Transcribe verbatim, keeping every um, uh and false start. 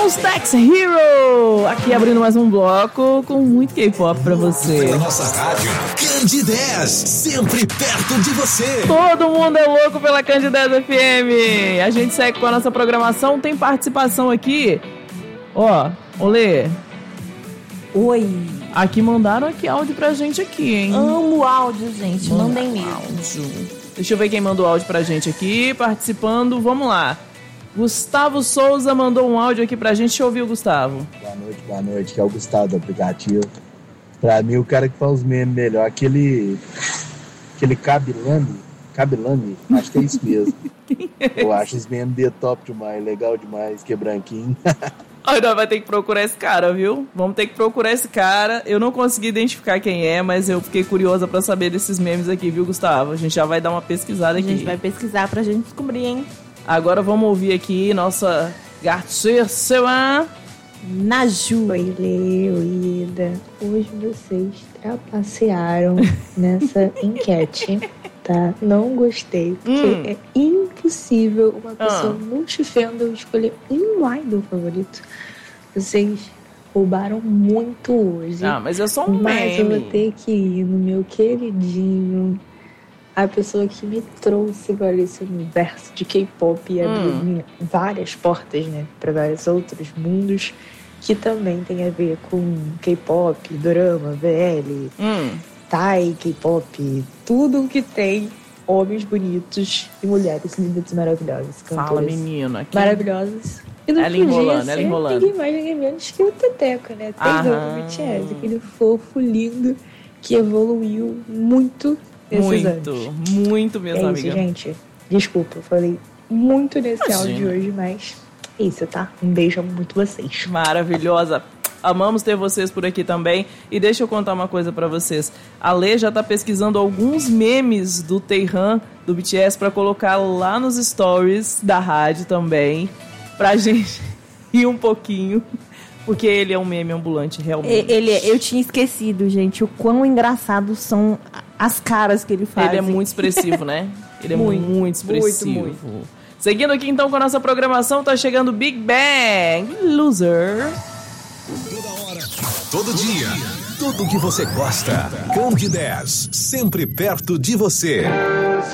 Monsta X Hero! Aqui abrindo mais um bloco com muito K-pop pra você. Na nossa rádio, Candidez, sempre perto de você. Todo mundo é louco pela Candidez F M. A gente segue com a nossa programação. Tem participação aqui. Ó, olê. Oi. Aqui mandaram aqui áudio pra gente aqui, hein? Amo áudio, gente. Mandem mesmo. Áudio. Deixa eu ver quem mandou áudio pra gente aqui. Participando, vamos lá. Gustavo Souza mandou um áudio aqui pra gente. Deixa eu ouvir o Gustavo. Boa noite, boa noite. Que é o Gustavo do aplicativo. Pra mim, o cara que faz os memes melhor, aquele... Aquele Kabilame. Kabilame, acho que é isso mesmo. Eu acho os memes de top demais, legal demais, que é branquinho. Ai, nós vai ter que procurar esse cara, viu? Vamos ter que procurar esse cara. Eu não consegui identificar quem é, mas eu fiquei curiosa pra saber desses memes aqui, viu, Gustavo? A gente já vai dar uma pesquisada aqui. A gente vai pesquisar pra gente descobrir, hein? Agora vamos ouvir aqui nossa Garcia Sewan. Naju. Oi, Lê, oi, Ida. Hoje vocês trapacearam nessa enquete, tá? Não gostei, porque hum. é impossível uma pessoa ah. multifandom escolher um idol favorito. Vocês roubaram muito hoje. Ah, mas eu sou um Mas meme. eu vou ter que ir no meu queridinho, a pessoa que me trouxe para esse universo de K-pop e abriu hum. várias portas, né, para vários outros mundos que também tem a ver com K-pop, dorama, V L, hum. Thai, K-pop, tudo que tem homens bonitos e mulheres lindas e maravilhosas. Fala, menino. Aqui. Maravilhosas. E não ela podia enrolando, ser ela enrolando. ninguém mais, ninguém menos que o Teteco, né? Tem o B T S, aquele fofo, lindo, que evoluiu muito nesses muito, anos. Muito, muito mesmo, é amiga. isso, gente. Desculpa, eu falei muito nesse Imagina. áudio de hoje, mas é isso, tá? Um beijo, amo muito vocês. Maravilhosa. Amamos ter vocês por aqui também. E deixa eu contar uma coisa pra vocês. A Lê já tá pesquisando alguns memes do Taehan, do B T S, pra colocar lá nos stories da rádio também. Pra gente rir um pouquinho. Porque ele é um meme ambulante, realmente. Ele, eu tinha esquecido, gente, o quão engraçados são as caras que ele faz. Ele é muito expressivo, né? Ele é muito, muito expressivo. Muito, muito. Seguindo aqui então com a nossa programação, tá chegando Big Bang Loser. Toda hora, todo dia, tudo que você gosta. Candidez, sempre perto de você.